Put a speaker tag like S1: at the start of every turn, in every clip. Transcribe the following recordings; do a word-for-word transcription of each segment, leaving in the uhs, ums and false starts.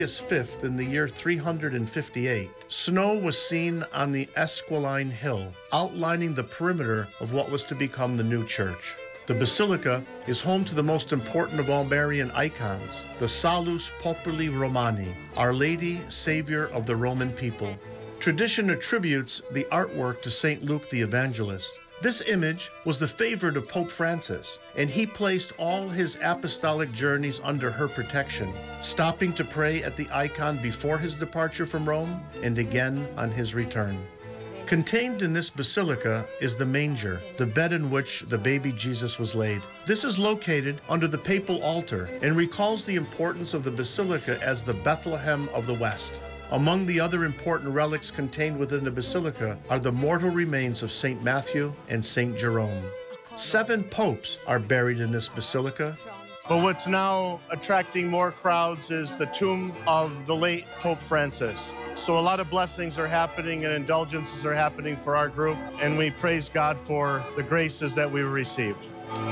S1: fifth in the year three hundred fifty-eight, snow was seen on the Esquiline Hill, outlining the perimeter of what was to become the new church. The basilica is home to the most important of all Marian icons, the Salus Populi Romani, Our Lady, Savior of the Roman people. Tradition attributes the artwork to Saint Luke the Evangelist. This image was the favorite of Pope Francis, and he placed all his apostolic journeys under her protection, stopping to pray at the icon before his departure from Rome and again on his return. Contained in this basilica is the manger, the bed in which the baby Jesus was laid. This is located under the papal altar and recalls the importance of the basilica as the Bethlehem of the West. Among the other important relics contained within the basilica are the mortal remains of Saint Matthew and Saint Jerome. Seven popes are buried in this basilica. But what's now attracting more crowds is the tomb of the late Pope Francis. So a lot of blessings are happening and indulgences are happening for our group, and we praise God for the graces that we received.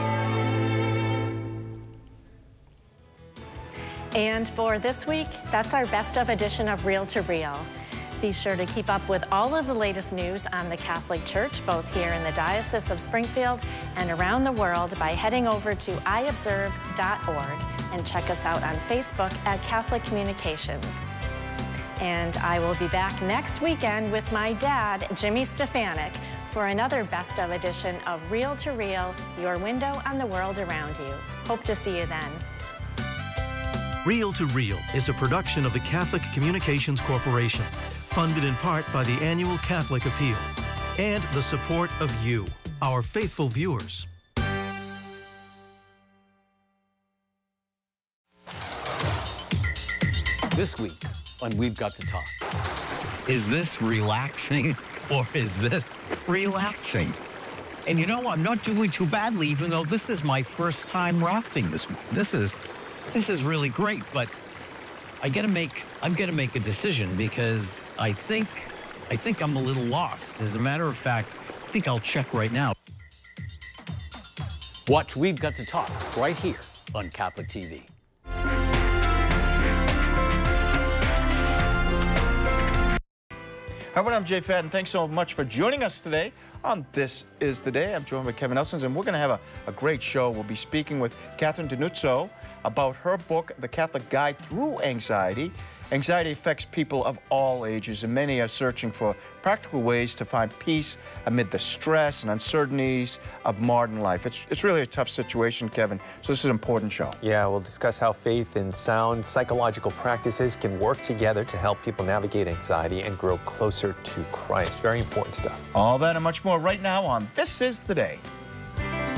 S2: And for this week, that's our best of edition of Real to Real. Be sure to keep up with all of the latest news on the Catholic Church, both here in the Diocese of Springfield and around the world, by heading over to i observe dot org and check us out on Facebook at Catholic Communications. And I will be back next weekend with my dad, Jimmy Stefanik, for another best of edition of Real to Real, your window on the world around you. Hope to see you then.
S3: Real to Real is a production of the Catholic Communications Corporation, funded in part by the annual Catholic Appeal, and the support of you, our faithful viewers.
S4: This week on We've Got to Talk.
S5: Is this relaxing or is this relaxing? And you know, I'm not doing too badly, even though this is my first time rafting this week. This is This is really great, but I gotta make, I'm gonna make a decision because I think, I think I'm a little lost. As a matter of fact, I think I'll check right now.
S4: Watch We've Got to Talk right here on Catholic T V.
S6: Hi, everyone, I'm Jay Fadden. Thanks so much for joining us today on This Is the Day. I'm joined by Kevin Nelsons, and we're going to have a, a great show. We'll be speaking with Catherine Danuzzo about her book, The Catholic Guide Through Anxiety. Anxiety affects people of all ages, and many are searching for practical ways to find peace amid the stress and uncertainties of modern life. It's, it's really a tough situation, Kevin, so this is an important show.
S7: Yeah, we'll discuss how faith and sound psychological practices can work together to help people navigate anxiety and grow closer to Christ. Very important stuff.
S6: All that and much more right now on This Is the Day.